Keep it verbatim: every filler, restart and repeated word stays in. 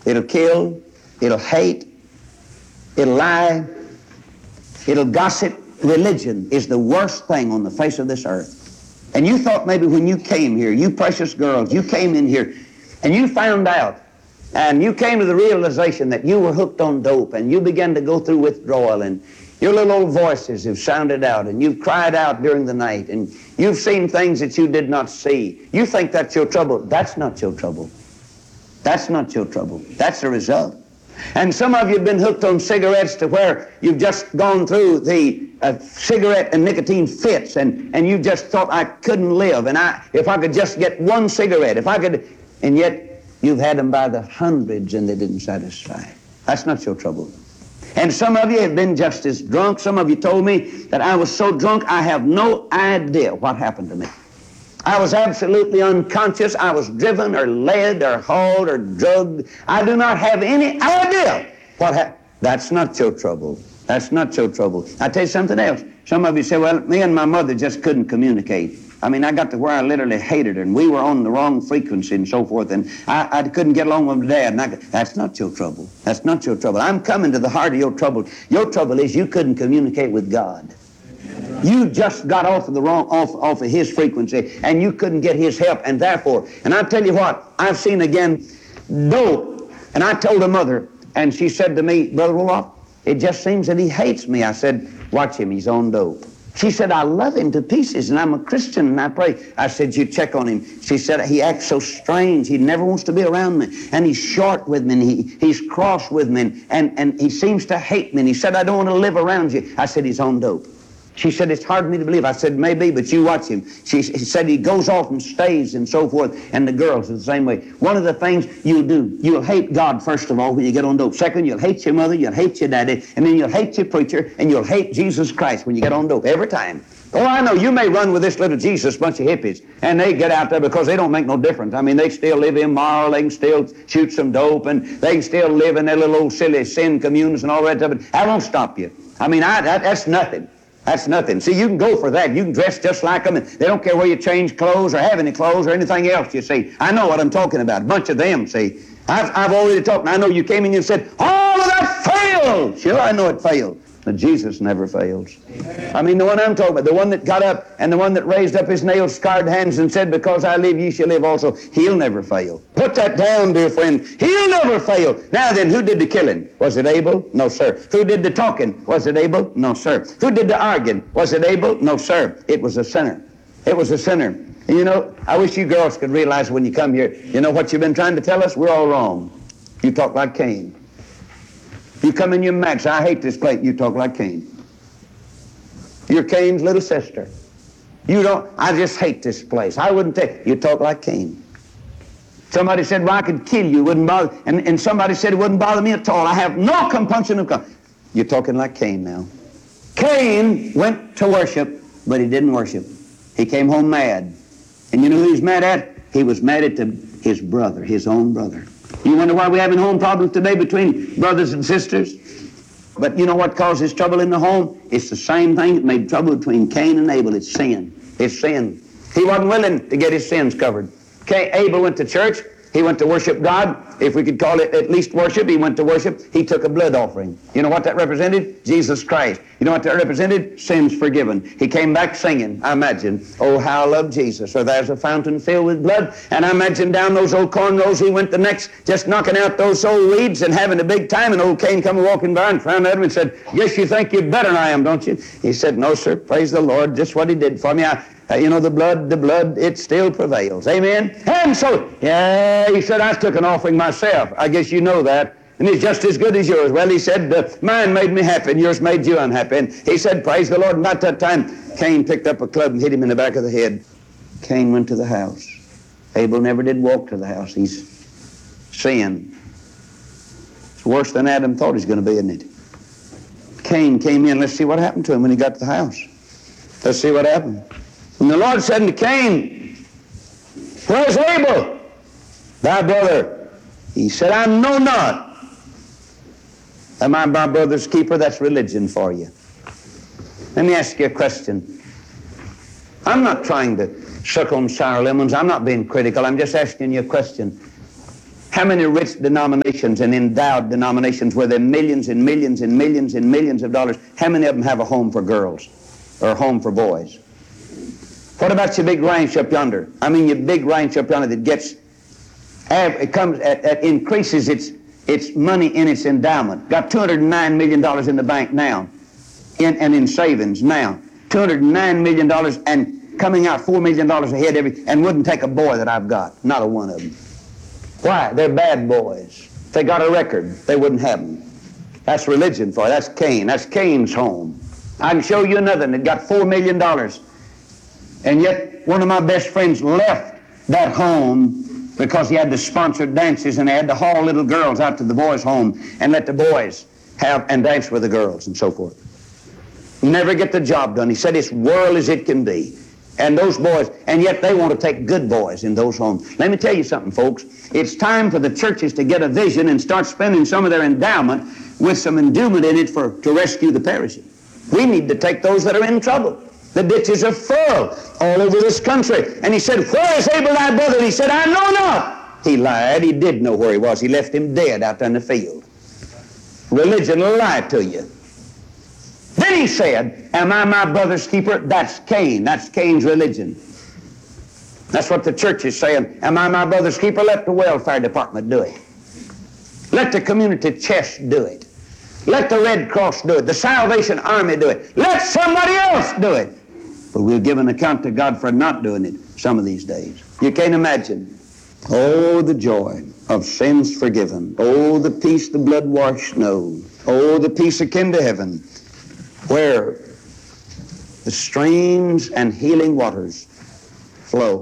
It'll kill. It'll hate. It'll lie. It'll gossip. Religion is the worst thing on the face of this earth. And you thought maybe when you came here, you precious girls, you came in here and you found out and you came to the realization that you were hooked on dope and you began to go through withdrawal and your little old voices have sounded out and you've cried out during the night and you've seen things that you did not see. You think that's your trouble. That's not your trouble. That's not your trouble. That's the result. And some of you have been hooked on cigarettes to where you've just gone through the uh, cigarette and nicotine fits and, and you just thought, I couldn't live. And I, if I could just get one cigarette, if I could, and yet you've had them by the hundreds and they didn't satisfy. That's not your trouble. And some of you have been just as drunk. Some of you told me that I was so drunk I have no idea what happened to me. I was absolutely unconscious. I was driven or led or hauled or drugged. I do not have any idea what happened. That's not your trouble. That's not your trouble. I tell you something else. Some of you say, well, me and my mother just couldn't communicate. I mean, I got to where I literally hated her, and we were on the wrong frequency and so forth, and I, I couldn't get along with my dad. And I, that's not your trouble. That's not your trouble. I'm coming to the heart of your trouble. Your trouble is you couldn't communicate with God. You just got off of the wrong, off, off of his frequency, and you couldn't get his help, and therefore, and I tell you what, I've seen again dope, and I told her mother, and she said to me, Brother Roloff, it just seems that he hates me. I said, watch him, he's on dope. She said, I love him to pieces, and I'm a Christian, and I pray. I said, you check on him. She said, he acts so strange. He never wants to be around me, and he's short with me, and he, he's cross with me, and, and he seems to hate me, and he said, I don't want to live around you. I said, he's on dope. She said, it's hard for me to believe. I said, maybe, but you watch him. She, she said he goes off and stays and so forth, and the girls are the same way. One of the things you'll do, you'll hate God, first of all, when you get on dope. Second, you'll hate your mother, you'll hate your daddy, and then you'll hate your preacher, and you'll hate Jesus Christ when you get on dope, every time. Oh, I know, you may run with this little Jesus bunch of hippies, and they get out there because they don't make no difference. I mean, they still live immoral, they can still shoot some dope, and they can still live in their little old silly sin communes and all that stuff, but that won't stop you. I mean, I, that, that's nothing. That's nothing. See, you can go for that. You can dress just like them, and they don't care where you change clothes or have any clothes or anything else, you see. I know what I'm talking about. A bunch of them, see. I've, I've already talked, and I know you came in and you said, all of that failed. Sure, I know it failed. But Jesus never fails. Amen. I mean, the one I'm talking about, the one that got up and the one that raised up his nail-scarred hands and said, because I live, ye shall live also. He'll never fail. Put that down, dear friend. He'll never fail. Now then, who did the killing? Was it Abel? No, sir. Who did the talking? Was it Abel? No, sir. Who did the arguing? Was it Abel? No, sir. It was a sinner. It was a sinner. And you know, I wish you girls could realize when you come here, you know what you've been trying to tell us? We're all wrong. You talk like Cain. You come in your max, I hate this place, you talk like Cain. You're Cain's little sister. You don't, I just hate this place. I wouldn't take, you talk like Cain. Somebody said, well, I could kill you, it wouldn't bother, and, and somebody said it wouldn't bother me at all. I have no compunction of God. You're talking like Cain now. Cain went to worship, but he didn't worship. He came home mad. And you know who he was mad at? He was mad at the, his brother, his own brother. You wonder why we're having home problems today between brothers and sisters? But you know what causes trouble in the home? It's the same thing that made trouble between Cain and Abel. It's sin. It's sin. He wasn't willing to get his sins covered. Cain, Abel went to church. He went to worship God. If we could call it at least worship, he went to worship. He took a blood offering. You know what that represented? Jesus Christ. You know what that represented? Sins forgiven. He came back singing. I imagine, oh, how I love Jesus. Or there's a fountain filled with blood. And I imagine down those old cornrows he went the next, just knocking out those old weeds and having a big time. And old Cain come walking by and frowned at him and said, guess you think you're better than I am, don't you? He said, no, sir, praise the Lord, just what he did for me. I, Uh, you know, the blood, the blood, it still prevails. Amen? And so, yeah, he said, I took an offering myself. I guess you know that. And it's just as good as yours. Well, he said, uh, mine made me happy and yours made you unhappy. And he said, praise the Lord. And about that time, Cain picked up a club and hit him in the back of the head. Cain went to the house. Abel never did walk to the house. He's sin. It's worse than Adam thought he's going to be, isn't it? Cain came in. Let's see what happened to him when he got to the house. Let's see what happened. And the Lord said unto Cain, where's Abel, thy brother? He said, I know not. Am I my brother's keeper? That's religion for you. Let me ask you a question. I'm not trying to suck on sour lemons. I'm not being critical. I'm just asking you a question. How many rich denominations and endowed denominations where there are millions and millions and millions and millions of dollars, how many of them have a home for girls or a home for boys? What about your big ranch up yonder? I mean your big ranch up yonder that gets, it comes, it increases its, its money in its endowment. Got two hundred nine million dollars in the bank now, in, and in savings now. two hundred nine million dollars and coming out four million dollars ahead every, and wouldn't take a boy that I've got, not a one of them. Why? They're bad boys. If they got a record, they wouldn't have them. That's religion for you. That's Cain. That's Cain's home. I can show you another that got four million dollars. And yet one of my best friends left that home because he had the sponsored dances and they had to haul little girls out to the boys' home and let the boys have and dance with the girls and so forth. Never get the job done. He said it's world as it can be. And those boys, and yet they want to take good boys in those homes. Let me tell you something, folks. It's time for the churches to get a vision and start spending some of their endowment with some endowment in it for to rescue the perishing. We need to take those that are in trouble. The ditches are full all over this country. And he said, where is Abel thy brother? And he said, I know not. He lied. He did know where he was. He left him dead out there in the field. Religion will lie to you. Then he said, am I my brother's keeper? That's Cain. That's Cain's religion. That's what the church is saying. Am I my brother's keeper? Let the welfare department do it. Let the community chest do it. Let the Red Cross do it. The Salvation Army do it. Let somebody else do it. But we'll give an account to God for not doing it some of these days. You can't imagine. Oh, the joy of sins forgiven. Oh, the peace the blood-washed snow. Oh, the peace akin to heaven, where the streams and healing waters flow.